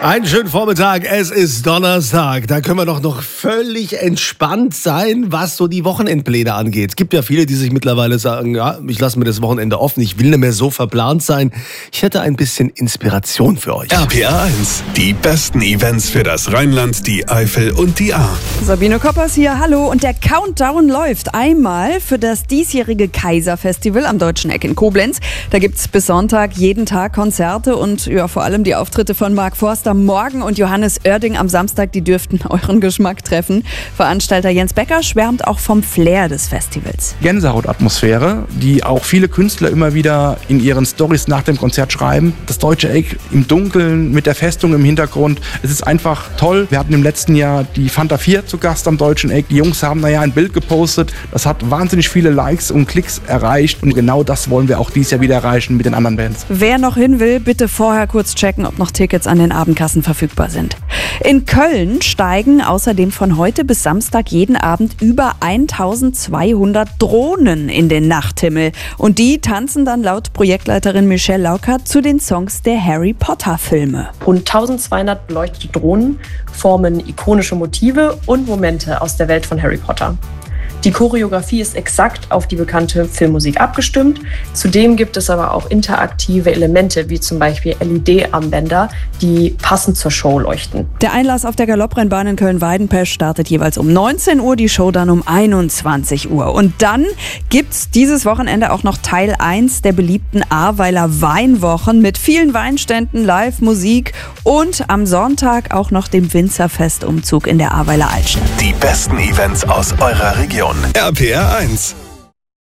Einen schönen Vormittag, es ist Donnerstag. Da können wir doch noch völlig entspannt sein, was so die Wochenendpläne angeht. Es gibt ja viele, die sich mittlerweile sagen, ja, ich lasse mir das Wochenende offen, ich will nicht mehr so verplant sein. Ich hätte ein bisschen Inspiration für euch. RPR 1, die besten Events für das Rheinland, die Eifel und die Ahr. Sabine Koppers hier, hallo. Und der Countdown läuft einmal für das diesjährige Kaiser-Festival am Deutschen Eck in Koblenz. Da gibt es bis Sonntag jeden Tag Konzerte und ja, vor allem die Auftritte von Mark Forster morgen und Johannes Oerding am Samstag, die dürften euren Geschmack treffen. Veranstalter Jens Becker schwärmt auch vom Flair des Festivals. Gänsehautatmosphäre, die auch viele Künstler immer wieder in ihren Storys nach dem Konzert schreiben. Das Deutsche Eck im Dunkeln mit der Festung im Hintergrund. Es ist einfach toll. Wir hatten im letzten Jahr die Fanta 4 zu Gast am Deutschen Eck. Die Jungs haben ein Bild gepostet. Das hat wahnsinnig viele Likes und Klicks erreicht. Und genau das wollen wir auch dieses Jahr wieder erreichen mit den anderen Bands. Wer noch hin will, bitte vorher kurz checken, ob noch Tickets an den Abendkassen verfügbar sind. In Köln steigen außerdem von heute bis Samstag jeden Abend über 1200 Drohnen in den Nachthimmel. Und die tanzen dann laut Projektleiterin Michelle Laukert zu den Songs der Harry Potter Filme. Rund 1200 beleuchtete Drohnen formen ikonische Motive und Momente aus der Welt von Harry Potter. Die Choreografie ist exakt auf die bekannte Filmmusik abgestimmt. Zudem gibt es aber auch interaktive Elemente, wie zum Beispiel LED-Armbänder, die passend zur Show leuchten. Der Einlass auf der Galopprennbahn in Köln-Weidenpesch startet jeweils um 19 Uhr, die Show dann um 21 Uhr. Und dann gibt's dieses Wochenende auch noch Teil 1 der beliebten Ahrweiler Weinwochen mit vielen Weinständen, Live-Musik und am Sonntag auch noch dem Winzerfestumzug in der Ahrweiler Altstadt. Die besten Events aus eurer Region. RPR 1.